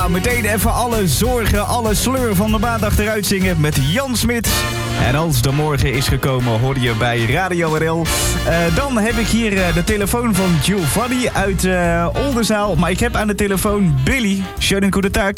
meteen even alle zorgen, alle sleur van de maandag eruit zingen met Jan Smit. En als de morgen is gekomen, hoor je bij Radio RL. Dan heb ik hier de telefoon van Giovanni uit Oldenzaal. Maar ik heb aan de telefoon Billy. Schönen guten Tag.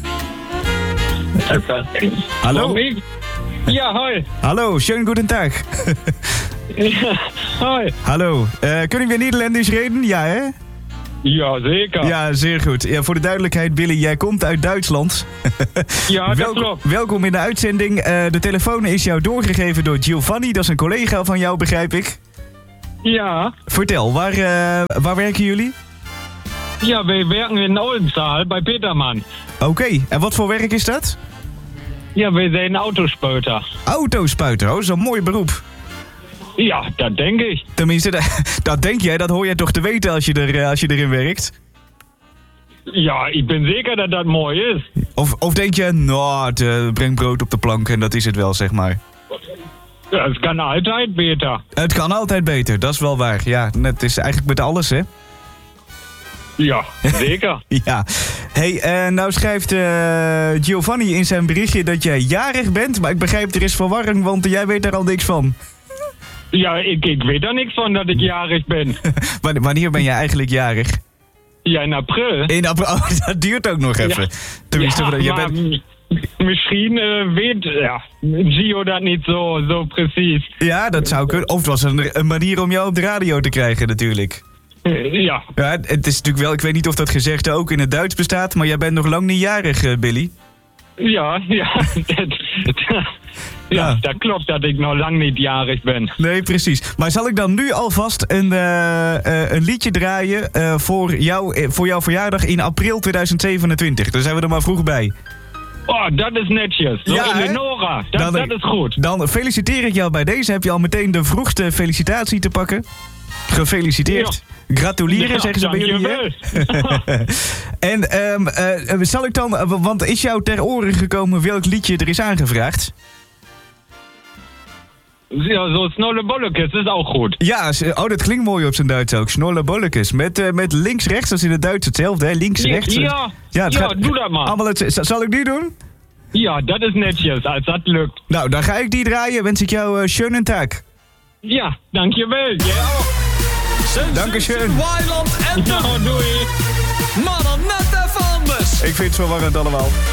Hallo? Ja, hoi. Hallo, schönen guten Tag. Ja, hoi. Hallo, kunnen we Nederlands reden? Ja, hè? Ja, zeker. Ja, zeer goed. Ja, voor de duidelijkheid, Billy, jij komt uit Duitsland. Ja, dat klopt. Welkom in de uitzending. De telefoon is jou doorgegeven door Giovanni. Dat is een collega van jou, begrijp ik. Ja. Vertel, waar werken jullie? Ja, wij werken in Oldenzaal bij Peterman. Oké, en wat voor werk is dat? Ja, wij zijn autospuiter. Autospuiter, oh, dat is een mooi beroep. Ja, dat denk ik. Tenminste, dat denk jij, dat hoor jij toch te weten als je erin werkt? Ja, ik ben zeker dat dat mooi is. Of denk je, nou, het brengt brood op de plank en dat is het wel, zeg maar. Ja, het kan altijd beter. Het kan altijd beter, dat is wel waar. Ja, het is eigenlijk met alles, hè? Ja, zeker. Ja. Hey, nou schrijft Giovanni in zijn berichtje dat jij jarig bent. Maar ik begrijp, er is verwarring, want jij weet daar al niks van. Ja, ik weet er niks van dat ik jarig ben. Wanneer ben jij eigenlijk jarig? Ja, in april. In april? Oh, dat duurt ook nog even. Ja. Tenminste, Ja, maar misschien weet Gio dat niet zo precies. Ja, dat zou kunnen. Of het was een manier om jou op de radio te krijgen natuurlijk. Ja. Ja, het is natuurlijk wel, ik weet niet of dat gezegde ook in het Duits bestaat, maar jij bent nog lang niet jarig, Billy. Ja, dat klopt dat ik nog lang niet jarig ben. Nee, precies. Maar zal ik dan nu alvast een liedje draaien voor jouw verjaardag in april 2027? Daar zijn we er maar vroeg bij. Oh, dat is netjes. Ja, Eleonora, dat is goed. Dan feliciteer ik jou bij deze. Heb je al meteen de vroegste felicitatie te pakken. Gefeliciteerd. Ja. Gratuleren, zeggen ze bij jullie. En zal ik dan, want is jou ter oren gekomen welk liedje er is aangevraagd? Ja, zo Snollebollekes is ook goed. Ja, dat klinkt mooi op zijn Duits ook. Snollebollekes. Met links-rechts, dat is in het Duits hetzelfde, hè? Links-rechts. Ja, doe dat maar. Zal ik die doen? Ja, dat is netjes, als dat lukt. Nou, dan ga ik die draaien. Wens ik jou schönen Tag. Ja, dankjewel. Jij ook. Dankeschön. Weiland en doei. Maar dan net even anders. Ik vind het verwarrend allemaal.